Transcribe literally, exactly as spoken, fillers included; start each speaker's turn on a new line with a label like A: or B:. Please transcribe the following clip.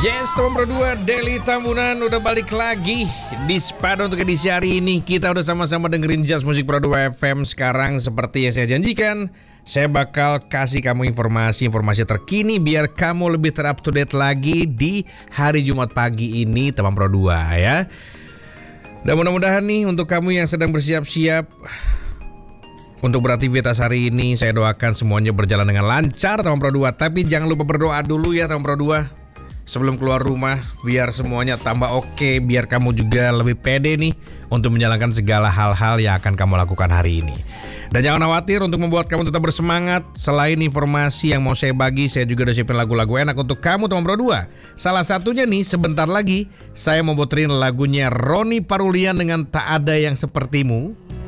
A: Yes, teman berdua, Deli Tambunan udah balik lagi di Spada untuk edisi hari ini. Kita udah sama-sama dengerin Jazz Musik Pro dua F M. Sekarang seperti yang saya janjikan, saya bakal kasih kamu informasi-informasi terkini biar kamu lebih ter up to date lagi di hari Jumat pagi ini, teman Pro dua ya. Dan mudah-mudahan nih untuk kamu yang sedang bersiap-siap untuk beraktivitas hari ini, saya doakan semuanya berjalan dengan lancar, teman Pro dua. Tapi jangan lupa berdoa dulu ya, teman Pro dua. Sebelum keluar rumah, biar semuanya tambah oke, biar kamu juga lebih pede nih untuk menjalankan segala hal-hal yang akan kamu lakukan hari ini. Dan jangan khawatir, untuk membuat kamu tetap bersemangat, selain informasi yang mau saya bagi, saya juga udah siapin lagu-lagu enak untuk kamu, teman Pro dua. Salah satunya nih, sebentar lagi saya mau puterin lagunya Ronnie Parulian dengan Tak Ada Yang Sepertimu.